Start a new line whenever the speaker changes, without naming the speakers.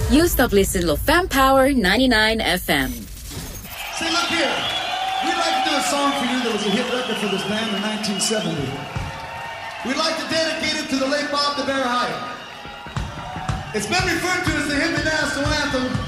You stop listening to Fan Power 99 FM.
Say, look here. We'd like to do a song for you that was a hit record for this band in 1970. We'd like to dedicate it to the late Bob the Bear Hyatt. It's been referred to as the Hymn and National Anthem